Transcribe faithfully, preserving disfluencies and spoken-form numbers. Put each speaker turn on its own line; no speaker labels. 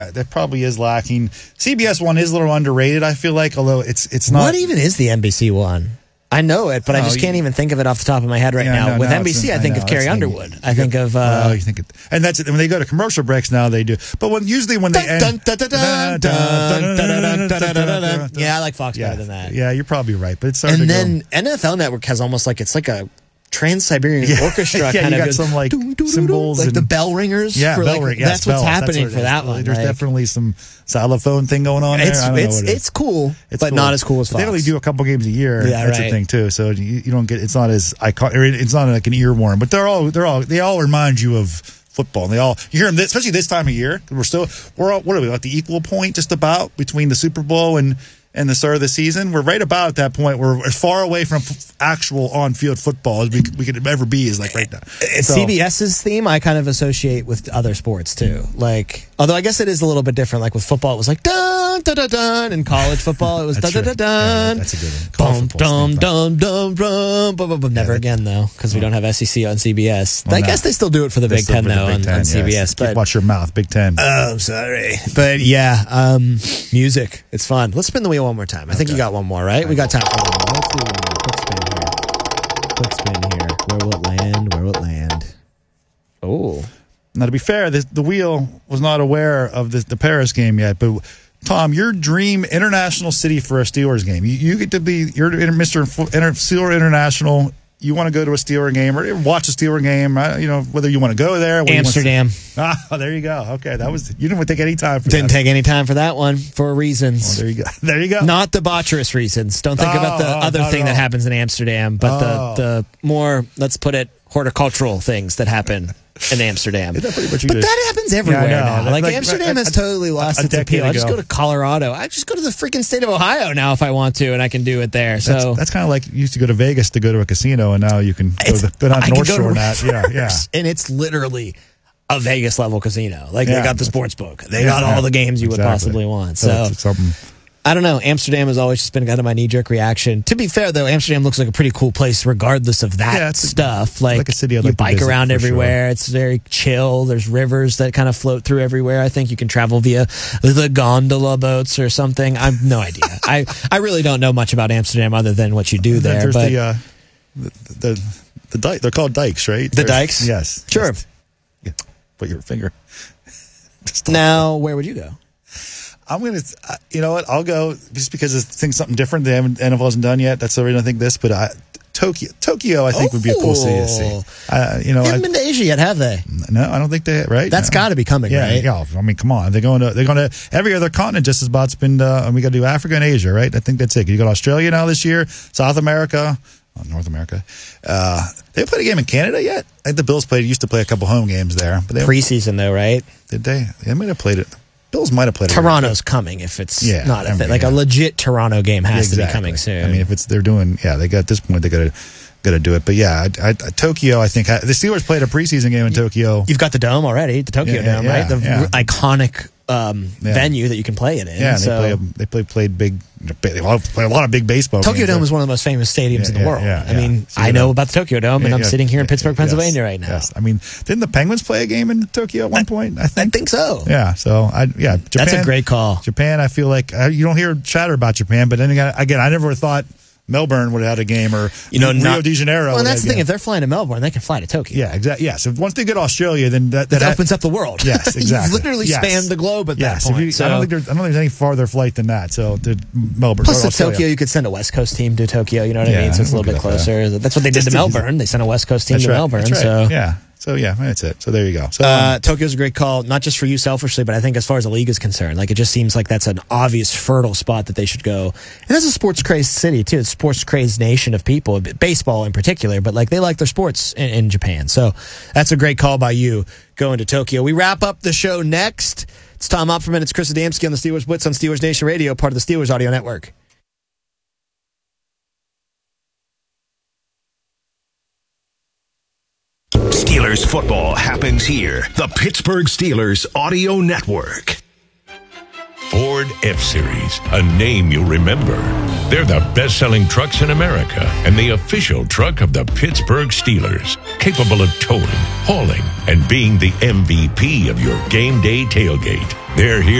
That probably is lacking. C B S one is a little underrated, I feel like, although it's it's not.
What even is the N B C one? I know it, but oh, I just can't you, even think of it off the top of my head right
yeah,
now.
no,
With
no,
N B C, I think
I know,
of Carrie Underwood. I think of. Uh,
oh, you think it, and that's it. When they go to commercial breaks now, they do. But when usually when they end.
Yeah, I like Fox
yeah,
better than that.
Yeah, you're probably right, but it's hard
and
to
then
go.
N F L Network has almost like it's like a Trans-Siberian
yeah.
Orchestra
yeah,
kind
you
of
got
goes,
some like
doo, doo,
symbols,
like
and,
the bell ringers.
Yeah,
for
bell
like,
ring. Yes,
that's
bells.
what's happening
that's
for that one.
There's
like,
definitely some xylophone thing going on there.
It's
I don't
it's
know what it
it's cool,
it's
but
cool.
not as cool as Fox.
They only do a couple games a year.
Yeah,
that's
right.
the thing too. So you, you don't get. It's not as iconic. It's not like an earworm. But they're all they're all they all remind you of football. And they all you hear them, especially this time of year. We're still we're all, what are we at the equal point just about between the Super Bowl and. And the start of the season, we're right about at that point. We're as far away from f- actual on-field football as we, we could ever be. Is like right now. So,
CBS's theme, I kind of associate with other sports too. Like, although I guess it is a little bit different. Like with football, it was like dun dun dun dun. In college football, it was dun dun dun dun.
That's a good one.
Dum dum dum dum dum. Bum, bum, bum. Never yeah, again though, because we don't have S E C on C B S. Well, I no. guess they still do it for the they Big Ten though on, Ten, on C B S.
Yes.
But
watch your mouth, Big Ten.
Oh, I'm sorry, but yeah, um, music. It's fun. Let's spin the wheel one more time. I think okay. you got one more, right? We got time for one more. Let's do one more. Quick spin here. Quick spin here. Where will it land? Where will it land? Oh.
Now, to be fair, this, the wheel was not aware of this, the Paris game yet, but Tom, your dream international city for a Steelers game. You, you get to be, you're Mister Steeler International. You want to go to a Steeler game or watch a Steeler game, you know, whether you want to go there.
Amsterdam.
To, ah, there you go. Okay, that was, you didn't take any time for
didn't
that.
take any time for that one for reasons.
Well, there you go. There you go.
Not debaucherous reasons. Don't think
oh,
about the
oh,
other thing that happens in Amsterdam, but
oh.
the, the more, let's put it, horticultural things that happen in Amsterdam.
Is that pretty much
but
just,
that happens everywhere
yeah,
now. Like,
like
Amsterdam
like,
has totally lost
a, a
its appeal.
Ago.
I just go to Colorado. I just go to the freaking state of Ohio now if I want to, and I can do it there. So
That's, that's kind of like you used to go to Vegas to go to a casino, and now you can go, to, go down to North Shore. That, yeah, yeah.
And it's literally a Vegas level casino. Like,
yeah.
they got the sports book. They
yeah,
got all the games you
exactly.
would possibly want. So,
so it's something.
I don't know. Amsterdam has always just been kind of my knee-jerk reaction. To be fair, though, Amsterdam looks like a pretty cool place regardless of that
yeah,
stuff.
A,
like,
like a city I'd
you
like
bike around everywhere.
Sure.
It's very chill. There's rivers that kind of float through everywhere. I think you can travel via the gondola boats or something. I have no idea. I, I really don't know much about Amsterdam other than what you do there.
There's
but
the, uh, the, the, the dike. They're called dikes, right?
The
There's,
dikes?
Yes.
Sure.
Just, yeah, put your finger.
Now, where would you go?
I'm going to, you know what, I'll go just because I think something different the N F L hasn't done yet. That's the reason I think this, but I, Tokyo, Tokyo, I think oh. would be a cool city to see. Uh, you know,
they haven't I, been to Asia yet, have they?
No, I don't think they. Right?
That's
no.
got to be coming,
yeah,
right?
Yeah, I mean, come on, they're going to they're going to every other continent just as about's been. Uh, and we got to do Africa and Asia, right? I think that's it. You go to Australia now this year, South America, oh, North America. Uh, they played a game in Canada yet? I think the Bills played. Used to play a couple home games there, but they
preseason though, right?
Did they? They might have played it. Bills might have played it.
Toronto's coming if it's
yeah,
not
I mean,
like
yeah.
a legit Toronto game has
exactly.
to be coming soon.
I mean, if it's they're doing, yeah, they got at this point they got to got to do it. But yeah, I, I, Tokyo, I think the Steelers played a preseason game in Tokyo.
You've got the dome already, the Tokyo
yeah, yeah,
Dome,
yeah,
right? The
yeah.
iconic um,
yeah.
venue that you can play it in.
Yeah,
so.
they play. A, they play played big. They play a lot of big baseball.
Tokyo
games
Dome
there.
is one of the most famous stadiums
yeah,
in the
yeah,
world.
Yeah,
I mean,
so,
I know
know
about the Tokyo Dome,
yeah,
and I'm
yeah,
sitting here
yeah,
in Pittsburgh,
yes,
Pennsylvania right now.
Yes, I mean, didn't the Penguins play a game in Tokyo at one I, point? I think.
I think so.
Yeah. So I yeah. Japan,
that's a great call.
Japan. I feel like uh, you don't hear chatter about Japan, but then again, again I never thought Melbourne would have had a game, or
you know,
Rio
not,
de Janeiro.
Well, and that's the thing.
Game.
If they're flying to Melbourne, they can fly to Tokyo.
Yeah, exactly. Yeah, so once they get Australia, then that, that,
that opens up the world.
Yes, exactly.
You've literally
yes.
spanned the globe at
yes.
that point.
You,
so.
I don't think there's, I don't think there's any farther flight than that. So to Melbourne.
Plus, to Tokyo, you could send a West Coast team to Tokyo. You know what
yeah,
I mean? So it's a little bit closer. That. That's what they did to Melbourne. They sent a West Coast team
that's
to
right.
Melbourne.
That's right.
So
yeah. So, yeah, that's it. So, there you go. So,
uh,
um,
Tokyo's a great call, not just for you selfishly, but I think as far as the league is concerned. Like, it just seems like that's an obvious, fertile spot that they should go. And that's a sports-crazed city, too. It's a sports-crazed nation of people, baseball in particular, but, like, they like their sports in, in Japan. So, that's a great call by you going to Tokyo. We wrap up the show next. It's Tom Opferman. It's Chris Adamski on the Steelers Blitz on Steelers Nation Radio, part of the Steelers Audio Network.
Steelers football happens here. The Pittsburgh Steelers Audio Network. For
Ford F-Series, a name you'll remember. They're the best-selling trucks in America and the official truck of the Pittsburgh Steelers, capable of towing, hauling, and being the M V P of your game day tailgate. They're here